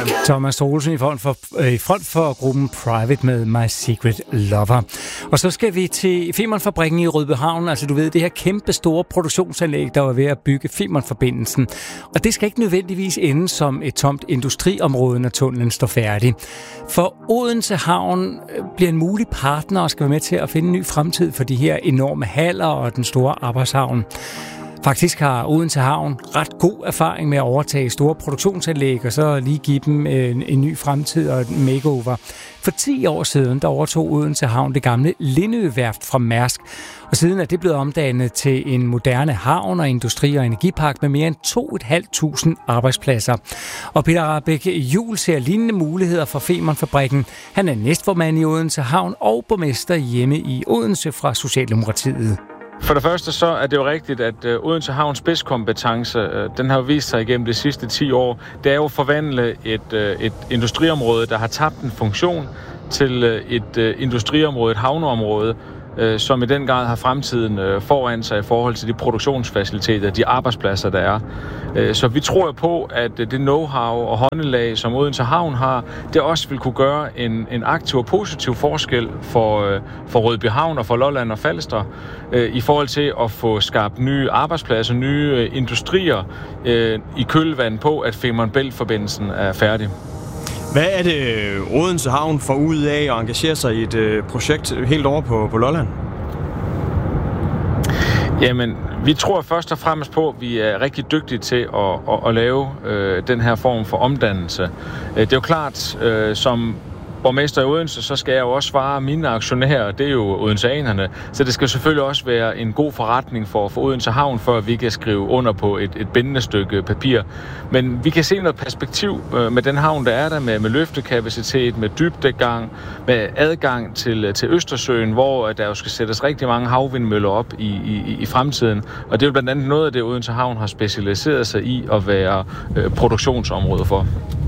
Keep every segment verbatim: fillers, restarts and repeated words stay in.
Thomas Olsen i front for, øh, i front for gruppen Private med My Secret Lover. Og så skal vi til Femernfabrikken i Rødbyhavn. Altså du ved, det her kæmpe store produktionsanlæg, der var ved at bygge Femernforbindelsen. Og det skal ikke nødvendigvis ende som et tomt industriområde, når tunnelen står færdig. For Odense Havn bliver en mulig partner og skal være med til at finde en ny fremtid for de her enorme haller og den store arbejdshavn. Faktisk har Odense Havn ret god erfaring med at overtage store produktionsanlæg og så lige give dem en, en ny fremtid og en makeover. For ti år siden, der overtog Odense Havn det gamle Lindø-værft fra Mærsk, og siden er det blevet omdannet til en moderne havn og industri- og energipark med mere end to tusind fem hundrede arbejdspladser. Og Peter Rahbæk Juhl ser lignende muligheder for Femernfabrikken. Han er næstformand i Odense Havn og borgmester hjemme i Odense fra Socialdemokratiet. For det første så er det jo rigtigt, at Odense Havns spidskompetence, den har vist sig igennem de sidste ti år. Det er jo at forvandle et, et industriområde, der har tabt en funktion, til et industriområde, et havneområde, som i den grad har fremtiden foran sig i forhold til de produktionsfaciliteter, de arbejdspladser, der er. Så vi tror på, at det know-how og håndelag, som Odense Havn har, det også vil kunne gøre en, en aktiv og positiv forskel for, for Rødbyhavn og for Lolland og Falster i forhold til at få skabt nye arbejdspladser, nye industrier i kølvandet på, at Femern Bælt-forbindelsen er færdig. Hvad er det, Odense Havn får ud af at engagere sig i et øh, projekt helt over på, på Lolland? Jamen, vi tror først og fremmest på, at vi er rigtig dygtige til at, at, at lave øh, den her form for omdannelse. Det er jo klart, øh, som borgmester i Odense, så skal jeg jo også svare mine aktionærer, det er jo odenseanerne, så det skal selvfølgelig også være en god forretning for, for Odense Havn, før vi kan skrive under på et, et bindende stykke papir. Men vi kan se noget perspektiv øh, med den havn, der er der, med, med løftekapacitet, med dybdegang, med adgang til, til Østersøen, hvor der jo skal sættes rigtig mange havvindmøller op i, i, i fremtiden. Og det er jo blandt andet noget af det, Odense Havn har specialiseret sig i at være øh, produktionsområde for.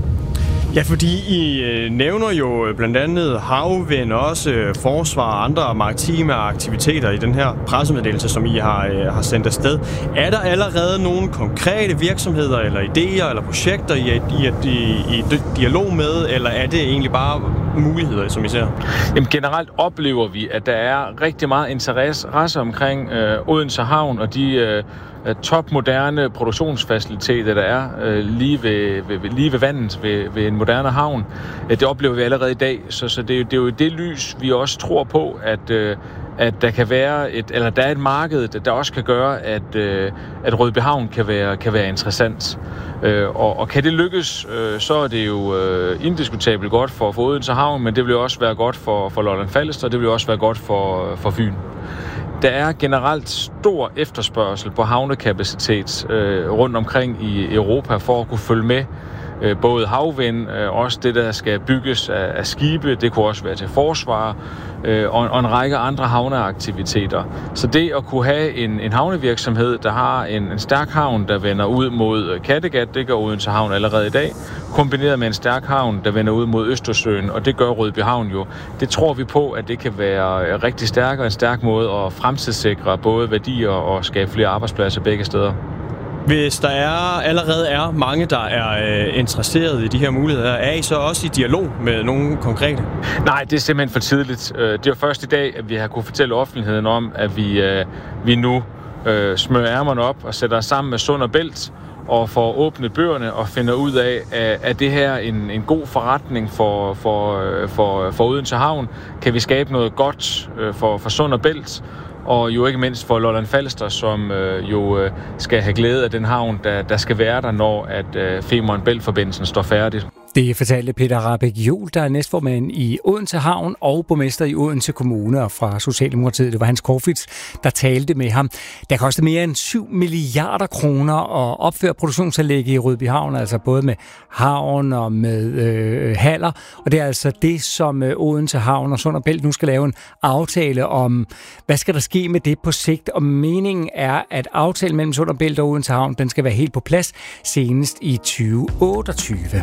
Ja, fordi I øh, nævner jo blandt andet havvind og også øh, forsvar og andre maritime aktiviteter i den her pressemeddelelse, som I har, øh, har sendt afsted. Er der allerede nogle konkrete virksomheder eller idéer eller projekter, I er i, i, i, i dialog med, eller er det egentlig bare muligheder, som I ser? Jamen, generelt oplever vi, at der er rigtig meget interesse omkring øh, Odense Havn og de øh, topmoderne produktionsfaciliteter, der er øh, lige, ved, ved, lige ved vandet, ved, ved en moderne havn. Det oplever vi allerede i dag, så, så det, er jo, det er jo det lys, vi også tror på, at, øh, at der kan være et, eller der er et marked, der også kan gøre, at, øh, at Rødbyhavn kan være, kan være interessant. Øh, og, og kan det lykkes, øh, så er det jo øh, indiskutabelt godt for, for Odense Havn, men det vil jo også være godt for, for Lolland Falster, og det vil jo også være godt for, for Fyn. Der er generelt stor efterspørgsel på havnekapacitet øh, rundt omkring i Europa for at kunne følge med. Øh, både havvind, øh, også det, der skal bygges af, af skibe, det kunne også være til forsvar, øh, og, og en række andre havneaktiviteter. Så det at kunne have en, en havnevirksomhed, der har en, en stærk havn, der vender ud mod Kattegat, det gør Odense Havn allerede i dag, kombineret med en stærk havn, der vender ud mod Østersøen, og det gør Rødbyhavn jo. Det tror vi på, at det kan være rigtig stærk og en stærk måde at fremtidssikre både værdier og skabe flere arbejdspladser begge steder. Hvis der er, allerede er mange, der er øh, interesseret i de her muligheder, er I så også i dialog med nogle konkrete? Nej, det er simpelthen for tidligt. Det er først i dag, at vi har kunne fortælle offentligheden om, at vi, øh, vi nu øh, smører ærmerne op og sætter os sammen med Sund og Bælt og får åbnet bøgerne og finder ud af, at det her er en, en god forretning for, for, for, for Odense Havn. Kan vi skabe noget godt for, for Sund og Bælt? Og jo ikke mindst for Lolland Falster, som øh, jo øh, skal have glæde af den havn, der, der skal være der, når at øh, Femern Bælt-forbindelsen står færdigt. Det fortalte Peter Rahbæk Juhl, der er næstformand i Odense Havn og borgmester i Odense Kommune, og fra Socialdemokratiet. Det var Hans Corfitz, der talte med ham. Der koster mere end syv milliarder kroner at opføre produktionsanlæg i Rødbyhavn, altså både med havn og med øh, haller. Og det er altså det, som øh, Odense Havn og Sund og Bælt nu skal lave en aftale om. Hvad skal der ske med det på sigt? Og meningen er, at aftalen mellem Sund og Bælt og Odense Havn, den skal være helt på plads senest i tyve otteogtyve.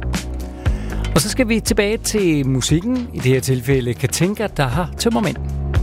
Og så skal vi tilbage til musikken, i det her tilfælde Katinka, der har tømmermænd.